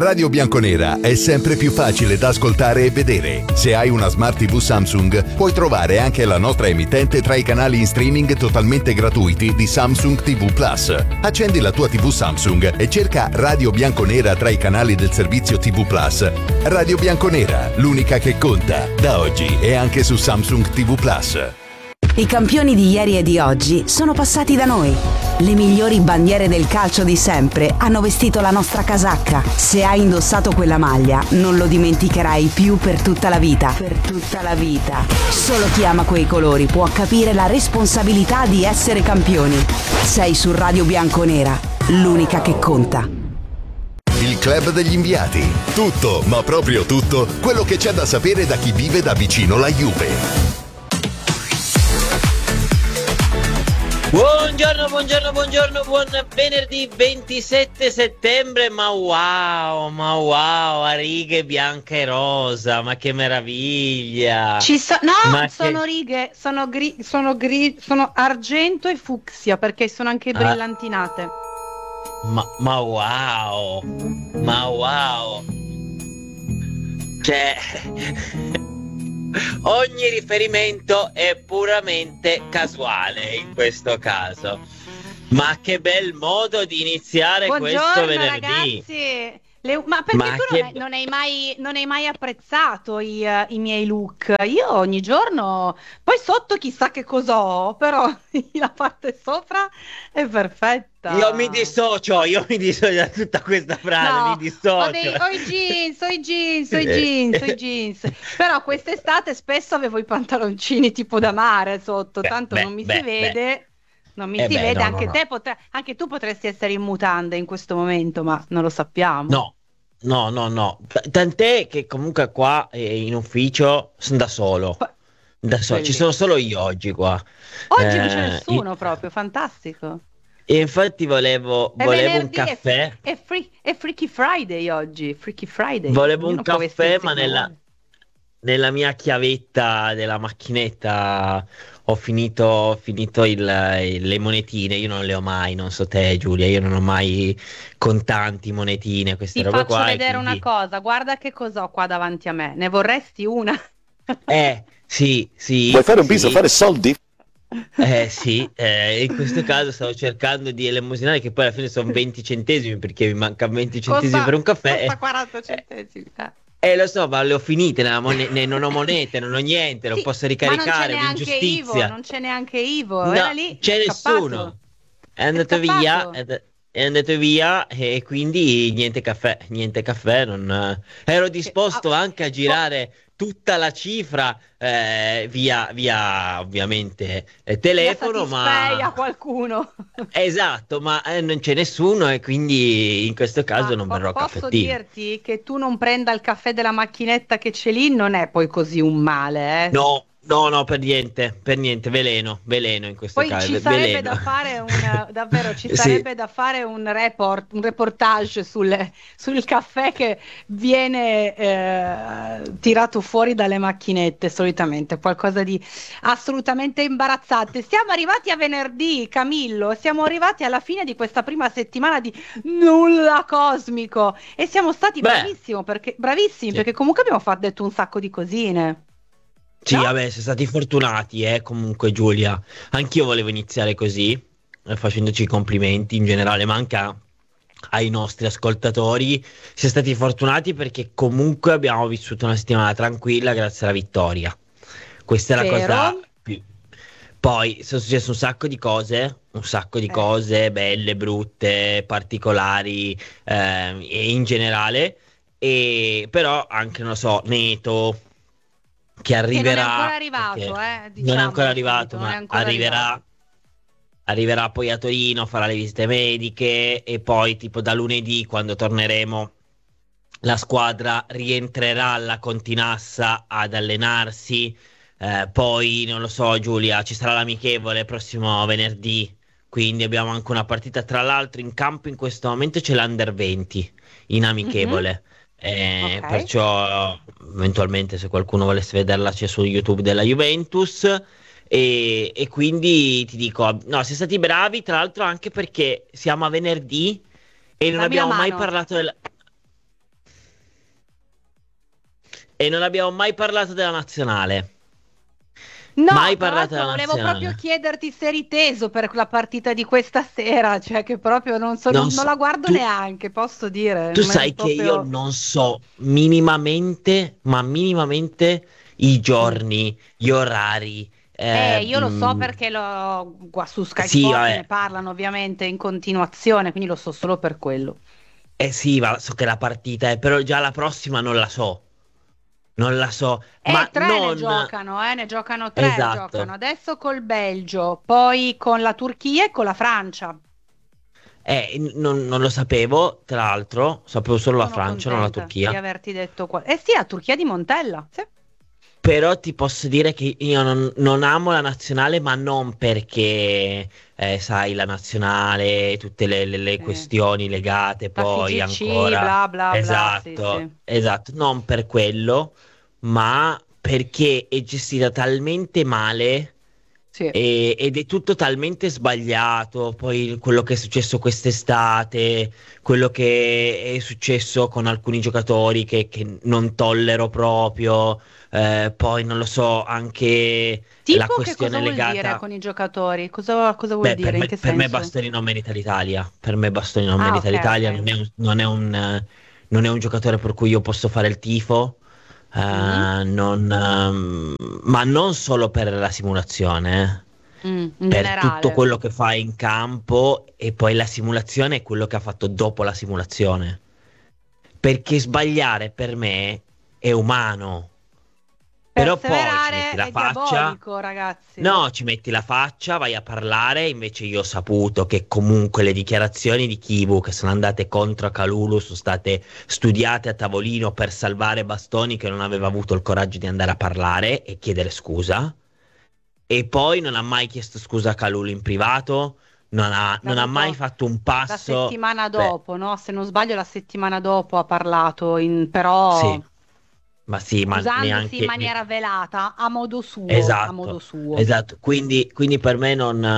Radio Bianconera è sempre più facile da ascoltare e vedere. Se hai una Smart TV Samsung, puoi trovare anche la nostra emittente tra i canali in streaming totalmente gratuiti di Samsung TV Plus. Accendi la tua TV Samsung e cerca Radio Bianconera tra i canali del servizio TV Plus. Radio Bianconera, l'unica che conta, da oggi e anche su Samsung TV Plus. I campioni di ieri e di oggi sono passati da noi. Le migliori bandiere del calcio di sempre hanno vestito la nostra casacca. Se hai indossato quella maglia, non lo dimenticherai più per tutta la vita. Per tutta la vita. Solo chi ama quei colori può capire la responsabilità di essere campioni. Sei su Radio Bianconera, l'unica che conta. Il Club degli Inviati. Tutto, ma proprio tutto, quello che c'è da sapere da chi vive da vicino la Juve. Buongiorno, buon venerdì 27 settembre, ma wow, a righe bianche e rosa, ma che meraviglia! Sono righe, sono argento e fucsia, perché sono anche brillantinate. Ma wow! Cioè... ogni riferimento è puramente casuale in questo caso. Ma che bel modo di iniziare questo venerdì. Ragazzi. Ma perché non hai mai apprezzato i miei look? Io ogni giorno, poi sotto chissà che cos'ho, però la parte sopra è perfetta. Io mi dissocio da tutta questa frase, mi dissocio. Ho i jeans. Però quest'estate spesso avevo i pantaloncini tipo da mare sotto, tanto non mi si vede. Non mi si vede, anche tu potresti essere in mutande in questo momento, ma non lo sappiamo. No. Tant'è che comunque qua in ufficio sono da solo. Ci sono solo io oggi qua. Oggi non c'è nessuno proprio, fantastico. E infatti volevo un caffè. È Freaky Friday oggi, Freaky Friday. Volevo un caffè, ma nella mia chiavetta della macchinetta ho finito le monetine. Io non le ho mai, non so te Giulia, io non ho mai contanti, monetine, queste robe qua. Ti faccio vedere una cosa, guarda che cosa ho qua davanti a me. Ne vorresti una? Sì. Vuoi fare un bis, fare soldi? Sì, in questo caso stavo cercando di elemosinare, che poi alla fine sono 20 centesimi, perché mi mancano 20 centesimi per un caffè. Costa 40 centesimi. Lo so, ma le ho finite, non ho monete, non ho niente, non posso ricaricare, l'ingiustizia. Non c'è neanche Ivo, no, era lì, c'è nessuno. È andato via e quindi niente caffè, non... Ero disposto anche a girare tutta la cifra via ovviamente telefono, ma a qualcuno. Esatto, ma non c'è nessuno e quindi in questo caso non berrò caffettino. Posso dirti che tu non prenda il caffè della macchinetta che c'è lì, non è poi così un male, No, per niente, veleno in questo caso. Poi ci sarebbe da fare da fare un reportage sul caffè che viene tirato fuori dalle macchinette, solitamente qualcosa di assolutamente imbarazzante. Siamo arrivati a venerdì, Camillo, siamo arrivati alla fine di questa prima settimana di nulla cosmico e siamo stati bravissimi perché comunque abbiamo detto un sacco di cosine. Sì, no? Vabbè, siamo stati fortunati, comunque Giulia. Anch'io volevo iniziare così, facendoci i complimenti in generale, ma anche ai nostri ascoltatori. Siamo stati fortunati perché comunque abbiamo vissuto una settimana tranquilla grazie alla vittoria. Questa è la cosa più... Poi sono successe un sacco di cose belle, brutte, particolari, e in generale, e però anche, non so, Neto... che arriverà, non è ancora arrivato, non è ancora arrivato, ma arriverà poi a Torino, farà le visite mediche e poi tipo da lunedì, quando torneremo, la squadra rientrerà alla Continassa ad allenarsi. Poi non lo so Giulia, ci sarà l'amichevole prossimo venerdì, quindi abbiamo anche una partita. Tra l'altro in campo in questo momento c'è l'Under 20 in amichevole. Okay. Perciò eventualmente se qualcuno volesse vederla c'è su YouTube della Juventus e quindi ti dico, no, siamo stati bravi, tra l'altro anche perché siamo a venerdì e non abbiamo mai parlato E non abbiamo mai parlato della nazionale. No, Mai tra parlato l'altro della volevo nazionale. proprio chiederti se eri teso per la partita di questa sera, cioè che proprio non so, Non non so, la guardo tu, neanche, posso dire, tu ma sai che io proprio... non so minimamente, ma minimamente i Mm. giorni, gli orari. Io lo so perché su Sky Sì, Sport ne vabbè. parlano ovviamente in continuazione, quindi lo so solo per quello. Eh sì, ma so che la partita è, però già la prossima non la so. Non la so, ma Tre non. ne giocano tre, giocano Esatto. adesso col Belgio, poi con la Turchia e con la Francia. Non lo sapevo, tra l'altro, sapevo solo la Sono Francia, non la contenta di Turchia. averti detto qua. Eh sì, la Turchia di Montella. Sì. Però ti posso dire che io non amo la nazionale, ma non perché, sai, la nazionale, tutte le Sì. questioni legate La poi FIGC, ancora. bla bla bla, sì, Esatto, sì. esatto, non per quello, ma perché è gestita talmente male. Sì. Ed è tutto talmente sbagliato. Poi quello che è successo quest'estate, quello che è successo con alcuni giocatori che non tollero proprio. Poi non lo so, anche la Tipo che cosa questione vuol dire legata. con i giocatori? Cosa vuol Beh, per dire? In che me, per me senso? Bastoni non merita l'Italia. Per me Bastoni non Ah, merita ok, l'Italia. ok. Non è un giocatore per cui io posso fare il tifo. Mm? Ma non solo per la simulazione, In per tutto generale. quello che fa in campo e poi la simulazione è quello che ha fatto dopo la simulazione. Perché sbagliare per me è umano, però poi ci metti Perseverare la è faccia. diabolico, ragazzi. No, ci metti la faccia, vai a parlare. Invece io ho saputo che comunque le dichiarazioni di Kivu che sono andate contro Kalulu sono state studiate a tavolino per salvare Bastoni che non aveva avuto il coraggio di andare a parlare e chiedere scusa. E poi non ha mai chiesto scusa a Kalulu in privato, L'ha non ha mai avuto fatto un la passo. settimana Beh, dopo, no? Se non sbaglio, la settimana dopo ha parlato, però sì, ma sì, ma scusandosi in neanche. maniera velata, a modo suo, a modo Esatto, suo. esatto. Quindi per me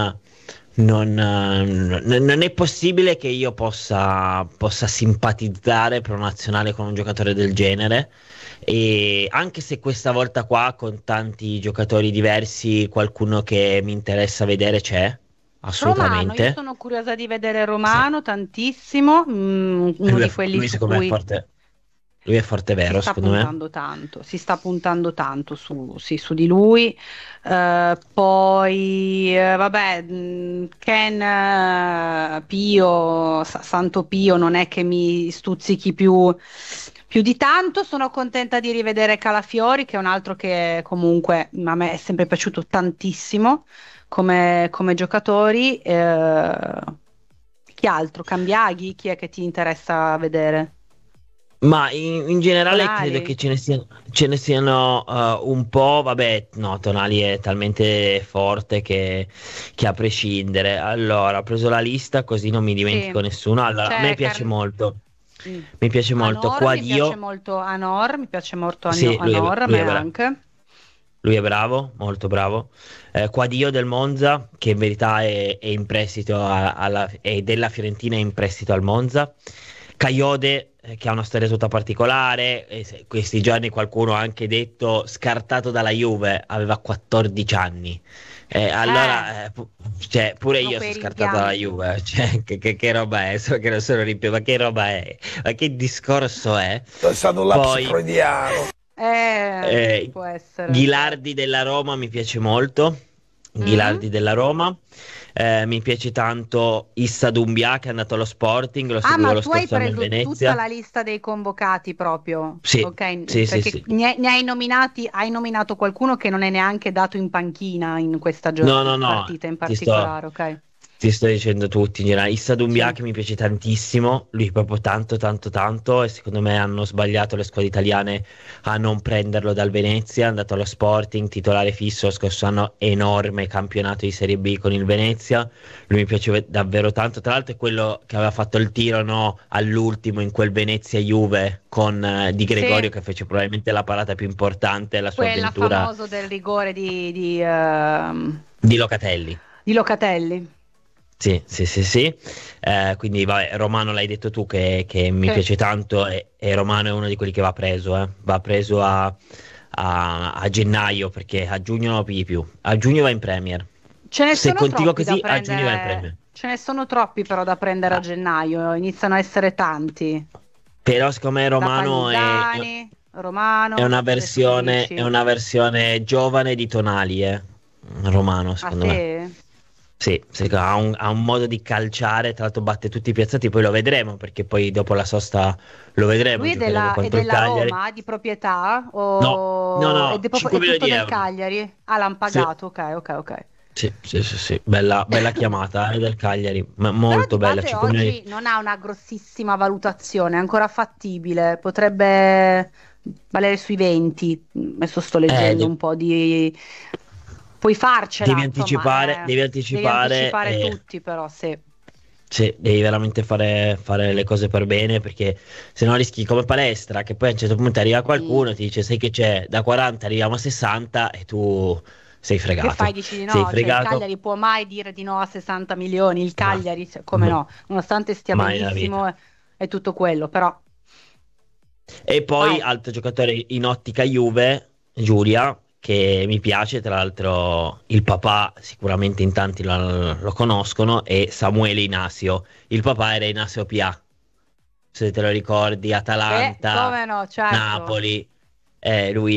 non è possibile che io possa simpatizzare pro nazionale con un giocatore del genere. E anche se questa volta qua, con tanti giocatori diversi, qualcuno che mi interessa vedere c'è, Romano, io assolutamente. sono curiosa di vedere Sì. Romano tantissimo, uno di quelli Lui su secondo me è cui forte. Lui è forte vero, secondo me. si sta puntando tanto su, sì, su di lui. Poi, vabbè, Ken Pio, Santo Pio non è che mi stuzzichi più di tanto. Sono contenta di rivedere Calafiori, che è un altro che comunque a me è sempre piaciuto tantissimo come giocatori. Chi altro? Cambiaghi? Chi è che ti interessa vedere? Ma in generale credo Tonali? che ce ne siano un po', vabbè, no, Tonali è talmente forte che a prescindere. Allora, ho preso la lista così non mi dimentico Sì, nessuno. Allora, a me c'è piace molto, mm. mi piace molto Anor, mi piace Quadio, molto Anor, mi piace molto sì, Anor, a lui me è bravo. anche. Lui è bravo, molto bravo. Quadio del Monza, che in verità è in prestito è della Fiorentina, è in prestito al Monza. Caiode, che ha una storia tutta particolare. Questi giorni qualcuno ha anche detto scartato dalla Juve, aveva 14 anni. Allora, cioè, pure Sono io quei sono scartato dalla rimpianti. Juve. Cioè, che roba è? So che non sono rimpianto, ma che roba è? Ma che discorso è? È stato un lapsus Poi. freudiano. Può essere. Ghilardi della Roma mi piace molto. Mm? Ghilardi della Roma. Mi piace tanto Issa Doumbia che è andato allo Sporting, lo Ah, seguivo ma lo tu hai scorso anno il preso tutta Venezia. la lista dei convocati proprio, Sì, ok? sì, sì, Perché sì. ne hai nominati, hai nominato qualcuno che non è neanche dato in panchina in questa No, no, no, partita in ti sto, particolare, ok? ti sto dicendo tutti in generale. Issa Doumbia Sì. che mi piace tantissimo, lui proprio tanto, tanto, tanto, e secondo me hanno sbagliato le squadre italiane a non prenderlo dal Venezia. È andato allo Sporting, titolare fisso, lo scorso anno enorme campionato di Serie B con il Venezia. Lui mi piace davvero tanto, tra l'altro è quello che aveva fatto il tiro, no, all'ultimo in quel Venezia-Juve con Di Gregorio Sì, che fece probabilmente la parata più importante della sua quella avventura famoso del rigore di Locatelli. di Locatelli. Sì. Quindi vabbè, Romano l'hai detto tu che mi piace tanto e Romano è uno di quelli che va preso, va preso a gennaio perché a giugno non lo pigli più. A giugno va in Premier. Ce ne Se sono continua troppi da così, a giugno va in prendere. Premier. Ce ne sono troppi però da prendere a Ah, gennaio, iniziano a essere tanti. però secondo me Da Romano Pagliucani, è Romano, adesso mi una dici. versione giovane di Tonali, Romano, Ah secondo me. sì? Sì, ha un modo di calciare, tra l'altro batte tutti i piazzati, poi lo vedremo, perché poi dopo la sosta lo vedremo, Lui giocheremo è contro il della Cagliari. Roma, di proprietà No, no, o no, è 5 milioni tutto di del euro. Cagliari? Ah, l'hanno Sì, pagato, ok. sì. Bella chiamata, del Cagliari, Però di molto bella, base 5 milioni. oggi non ha una grossissima valutazione, è ancora fattibile, potrebbe valere sui 20. Adesso sto leggendo De- un po' di. Puoi farcela, insomma, devi devi anticipare, anticipare tutti, però sì. sì, devi veramente fare le cose per bene, perché se no rischi come palestra, che poi a un certo punto arriva Mm. qualcuno e ti dice, sai che c'è, da 40 arriviamo a 60 e tu sei Che fai? fregato. Dici di Sei no? Cioè il fregato? Cagliari può mai dire di no a 60 milioni? Il Ma, Cagliari, cioè, come ma- no? Nonostante stia mai nella benissimo vita. e tutto quello, però E poi vai. altro giocatore in ottica Juve, Giulia, che mi piace, tra l'altro il papà sicuramente in tanti lo conoscono, è Samuele Inasio. Il papà era Inasio Pia, se te lo ricordi, Atalanta, Come no? Certo. Napoli. Lui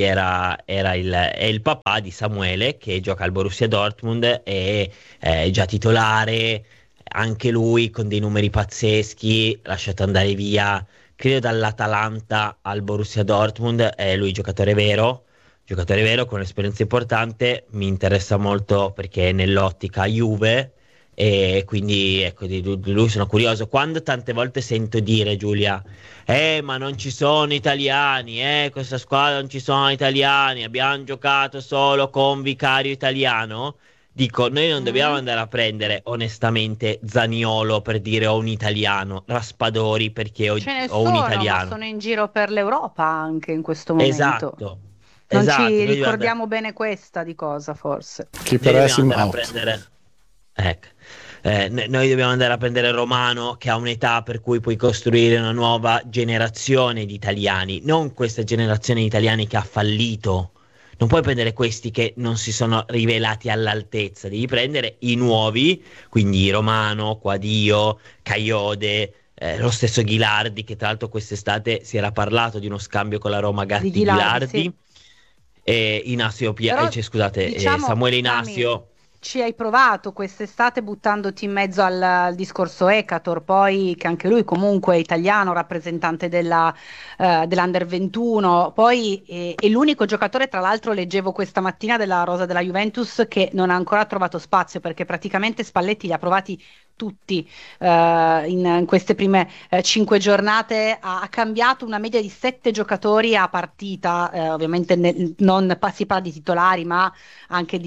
è il papà di Samuele che gioca al Borussia Dortmund e è già titolare, anche lui con dei numeri pazzeschi, lasciato andare via, credo dall'Atalanta al Borussia Dortmund, è lui giocatore vero con un'esperienza importante, mi interessa molto perché è nell'ottica Juve e quindi ecco, di lui sono curioso. Quando tante volte sento dire, Giulia, ma non ci sono italiani, questa squadra non ci sono italiani, abbiamo giocato solo con vicario italiano. Dico, noi non dobbiamo Mm? andare a prendere onestamente Zaniolo per dire ho un italiano, Raspadori perché Ce ne ho un sono, ma italiano. sono in giro per l'Europa anche in questo momento. Esatto, Non esatto. ci ricordiamo bene questa di cosa, forse. Keep Noi your ass dobbiamo him andare a out. prendere. Ecco. Noi dobbiamo andare a prendere Romano che ha un'età per cui puoi costruire una nuova generazione di italiani, non questa generazione di italiani che ha fallito. Non puoi prendere questi che non si sono rivelati all'altezza, devi prendere i nuovi, quindi Romano, Quadio, Caiode, lo stesso Ghilardi, che tra l'altro quest'estate si era parlato di uno scambio con la Roma Di Ghilardi, sì. Gatti-Ghilardi, e Però scusate, diciamo, Samuele Sami, Inasio. ci hai provato quest'estate buttandoti in mezzo al discorso Ecator, poi che anche lui comunque è italiano, rappresentante dell'Under 21, poi è l'unico giocatore, tra l'altro leggevo questa mattina della rosa della Juventus, che non ha ancora trovato spazio perché praticamente Spalletti li ha provati tutti in queste prime 5 giornate, ha cambiato una media di 7 giocatori a partita, ovviamente non si parla di titolari ma anche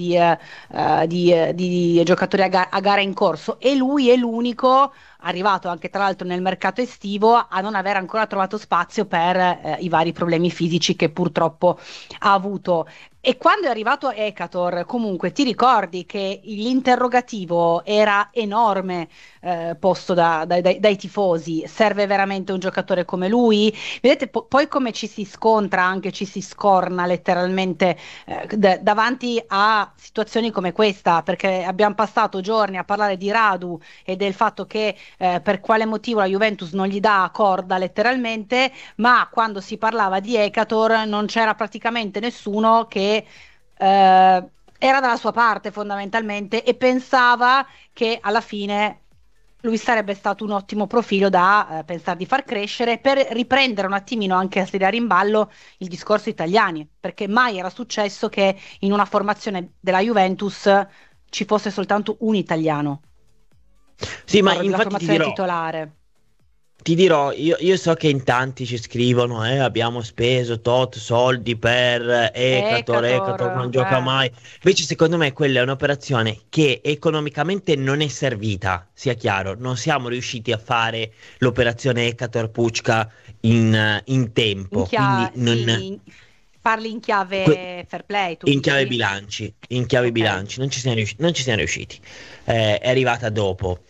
di giocatori a gara in corso, e lui è l'unico arrivato anche tra l'altro nel mercato estivo a non aver ancora trovato spazio per i vari problemi fisici che purtroppo ha avuto. E quando è arrivato Ecator, comunque ti ricordi che l'interrogativo era enorme, posto dai tifosi: serve veramente un giocatore come lui? Vedete poi come ci si scontra, anche ci si scorna letteralmente davanti a situazioni come questa, perché abbiamo passato giorni a parlare di Radu e del fatto che per quale motivo la Juventus non gli dà corda letteralmente, ma quando si parlava di Ecator non c'era praticamente nessuno che era dalla sua parte fondamentalmente e pensava che alla fine lui sarebbe stato un ottimo profilo da pensare di far crescere per riprendere un attimino anche a tirare in ballo il discorso italiani, perché mai era successo che in una formazione della Juventus ci fosse soltanto un italiano. Sì, ma Parlo della infatti formazione titolare. ti dirò, io so che in tanti ci scrivono, abbiamo speso tot soldi per Ecator non Ecator, gioca mai. Invece secondo me quella è un'operazione che economicamente non è servita, sia chiaro, non siamo riusciti a fare l'operazione Ecator Pucca in tempo, quindi Sì, parli in que- chiave fair play, tu in chiave dici? bilanci, in chiave Ok. bilanci, non ci siamo riusciti, è arrivata dopo.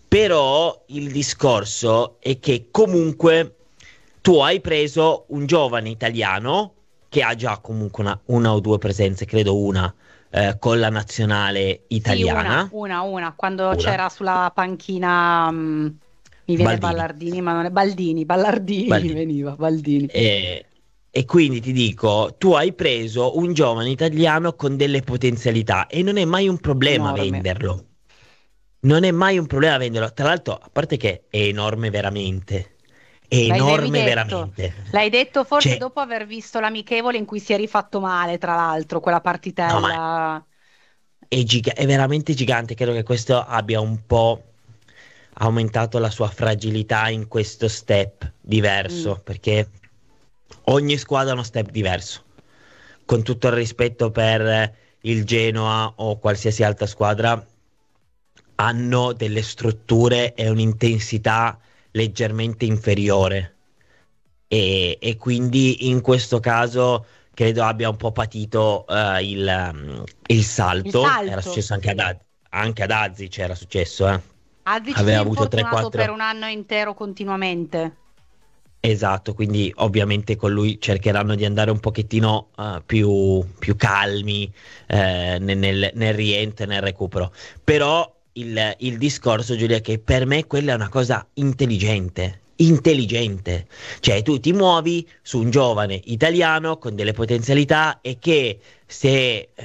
Però il discorso è che comunque tu hai preso un giovane italiano che ha già comunque una o due presenze, credo una, con la nazionale italiana. Sì, una, quando Una. c'era sulla panchina, mi viene Baldini. Ballardini, ma non è Ballardini Baldini. veniva, Baldini. E quindi ti dico, tu hai preso un giovane italiano con delle potenzialità e non è mai un problema Enorme. venderlo. Non è mai un problema venderlo. Tra l'altro, a parte che è enorme veramente. È enorme veramente. L'hai detto forse Cioè, dopo aver visto l'amichevole in cui si è rifatto male, tra l'altro, quella no, ma partitella. è veramente gigante. Credo che questo abbia un po' aumentato la sua fragilità in questo step diverso, perché ogni squadra ha uno step diverso. Con tutto il rispetto per il Genoa o qualsiasi altra squadra, hanno delle strutture e un'intensità leggermente inferiore. E quindi in questo caso credo abbia un po' patito il salto. Era salto, successo anche sì. Anche ad Azzi, c'era successo, eh. Azic si è Aveva avuto infortunato 3-4. per un anno intero continuamente. Esatto, quindi ovviamente con lui cercheranno di andare un pochettino più calmi nel rientro e nel recupero. Però il discorso, Giulia, è che per me quella è una cosa intelligente. Intelligente, cioè tu ti muovi su un giovane italiano con delle potenzialità e che se